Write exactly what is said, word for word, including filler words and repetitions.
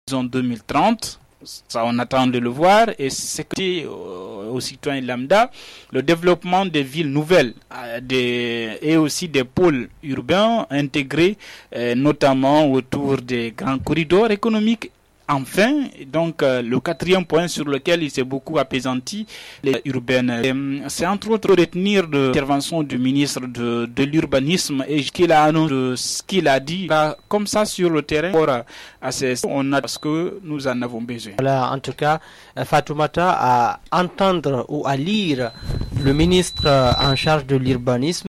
en deux mille trente. Ça, on attend de le voir, et c'est que aux citoyens lambda, le développement des villes nouvelles des, et aussi des pôles urbains intégrés, euh, notamment autour des grands corridors économiques. Enfin, donc euh, le quatrième point sur lequel il s'est beaucoup apaisanti, les urbaines, euh, c'est entre autres retenir l'intervention du ministre de, de l'urbanisme et ce qu'il a annoncé, ce qu'il a dit, là, comme ça sur le terrain. Pour, à ces, on a parce que nous en avons besoin. Voilà, en tout cas, Fatoumata, à entendre ou à lire le ministre en charge de l'urbanisme.